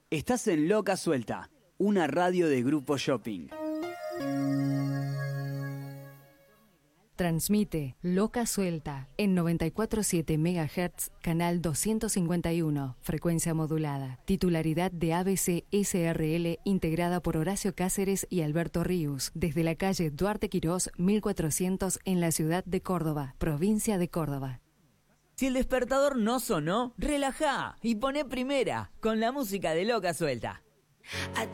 Estás en Loca Suelta, una radio de Grupo Shopping. Transmite Loca Suelta en 94.7 MHz, canal 251, frecuencia modulada. Titularidad de ABC SRL, integrada por Horacio Cáceres y Alberto Ríos, desde la calle Duarte Quirós, 1400, en la ciudad de Córdoba, provincia de Córdoba. Si el despertador no sonó, relajá y poné primera con la música de Loca Suelta.